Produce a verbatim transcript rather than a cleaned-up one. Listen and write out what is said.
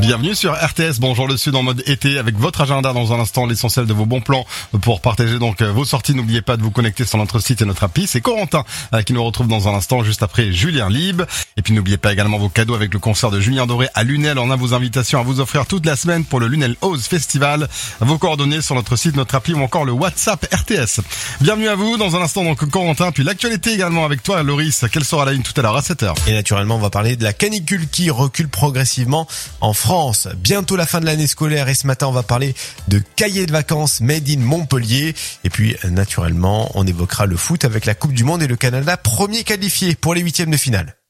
Bienvenue sur R T S, bonjour le Sud en mode été avec votre agenda dans un instant, l'essentiel de vos bons plans pour partager donc vos sorties. N'oubliez pas de vous connecter sur notre site et notre appli. C'est Corentin qui nous retrouve dans un instant juste après Julien Lieb. Et puis n'oubliez pas également vos cadeaux avec le concert de Julien Doré à Lunel. On a vos invitations à vous offrir toute la semaine pour le Lunel Oz Festival. Vos coordonnées sur notre site, notre appli ou encore le WhatsApp R T S. Bienvenue à vous dans un instant donc Corentin, puis l'actualité également avec toi Loris. Quelle sera la ligne tout à l'heure à sept heures? Et naturellement on va parler de la canicule qui recule progressivement en France. Bientôt la fin de l'année scolaire et ce matin on va parler de cahiers de vacances made in Montpellier. Et puis naturellement on évoquera le foot avec la Coupe du Monde et le Canada premier qualifié pour les huitièmes de finale.